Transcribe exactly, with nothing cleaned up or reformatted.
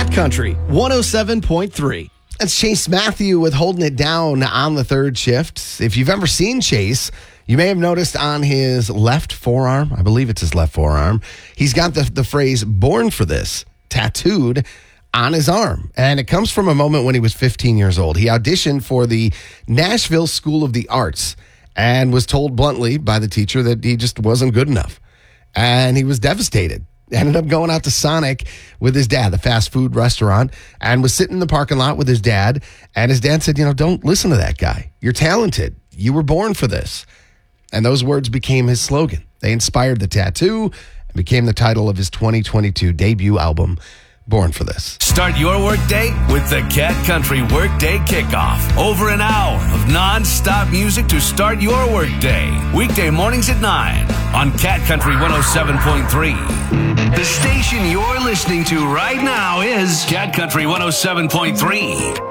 Cat Country one oh seven point three. That's Chase Matthew with Holding It Down on the third shift. If you've ever seen Chase, you may have noticed on his left forearm, I believe it's his left forearm, he's got the, the phrase "born for this" tattooed on his arm. And it comes from a moment when he was fifteen years old. He auditioned for the Nashville School of the Arts and was told bluntly by the teacher that he just wasn't good enough. And he was devastated. Ended up going out to Sonic with his dad, the fast food restaurant, and was sitting in the parking lot with his dad. And his dad said, you know, don't listen to that guy. You're talented. You were born for this. And those words became his slogan. They inspired the tattoo and became the title of his twenty twenty-two debut album, Born for This. Start your workday with the Cat Country Workday Kickoff. Over an hour of non-stop music to start your workday. Weekday mornings at nine on Cat Country one oh seven point three. The station you're listening to right now is Cat Country one oh seven point three.